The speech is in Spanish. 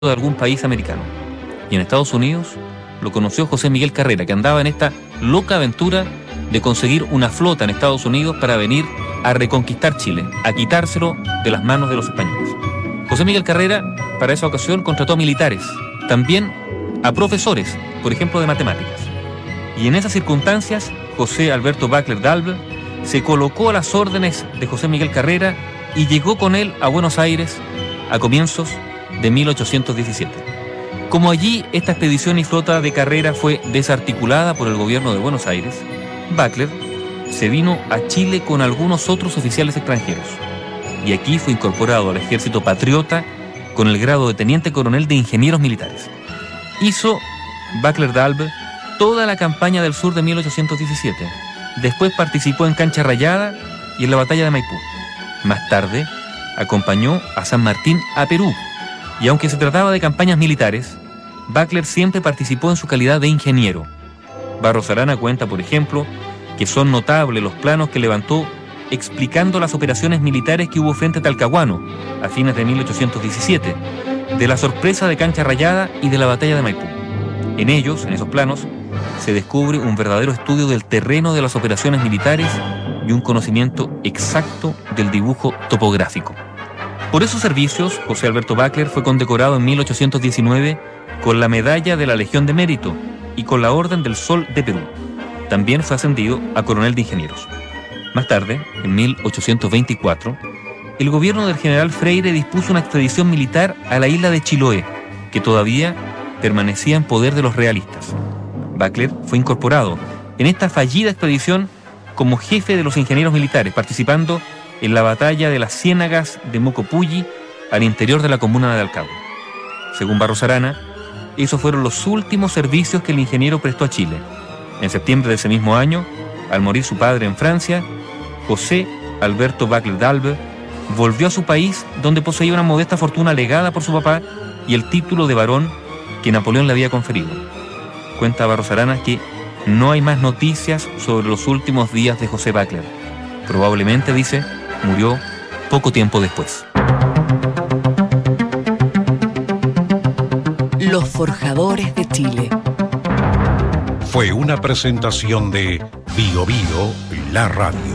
de algún país americano. Y en Estados Unidos lo conoció José Miguel Carrera, que andaba en esta loca aventura de conseguir una flota en Estados Unidos para venir a reconquistar Chile, a quitárselo de las manos de los españoles. José Miguel Carrera, para esa ocasión, contrató a militares, también a profesores, por ejemplo, de matemáticas. Y en esas circunstancias, José Alberto Bacler d'Albe se colocó a las órdenes de José Miguel Carrera y llegó con él a Buenos Aires a comienzos de 1817. Como allí esta expedición y flota de Carrera fue desarticulada por el gobierno de Buenos Aires, Bacler se vino a Chile con algunos otros oficiales extranjeros y aquí fue incorporado al ejército patriota con el grado de teniente coronel de ingenieros militares. Hizo Bacler d'Albe toda la campaña del sur de 1817. Después participó en Cancha Rayada y en la batalla de Maipú. Más tarde acompañó a San Martín a Perú. Y aunque se trataba de campañas militares, Bacler siempre participó en su calidad de ingeniero. Barros Arana cuenta, por ejemplo, que son notables los planos que levantó explicando las operaciones militares que hubo frente a Talcahuano a fines de 1817, de la sorpresa de Cancha Rayada y de la batalla de Maipú. En ellos, en esos planos, se descubre un verdadero estudio del terreno de las operaciones militares y un conocimiento exacto del dibujo topográfico. Por esos servicios, José Alberto Bacler fue condecorado en 1819 con la Medalla de la Legión de Mérito y con la Orden del Sol de Perú. También fue ascendido a coronel de ingenieros. Más tarde, en 1824, el gobierno del general Freire dispuso una expedición militar a la isla de Chiloé, que todavía permanecía en poder de los realistas. Bacler fue incorporado en esta fallida expedición como jefe de los ingenieros militares, participando en la batalla de las Ciénagas de Mocopulli al interior de la comuna de Alcagua. Según Barros Arana, esos fueron los últimos servicios que el ingeniero prestó a Chile. En septiembre de ese mismo año, al morir su padre en Francia, José Alberto Bacler d'Albe volvió a su país, donde poseía una modesta fortuna legada por su papá y el título de barón que Napoleón le había conferido. Cuenta Barros Arana que no hay más noticias sobre los últimos días de José Bacler. Probablemente, dice, murió poco tiempo después. Los Forjadores de Chile. Fue una presentación de Bio Bio, la radio.